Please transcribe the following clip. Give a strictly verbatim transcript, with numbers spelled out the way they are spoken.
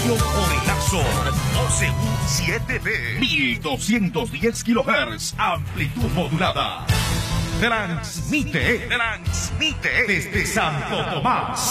Radio Corenazo, doce U siete B, mil doscientos diez kilohertz, amplitud modulada. Transmite, transmite desde Santo Tomás.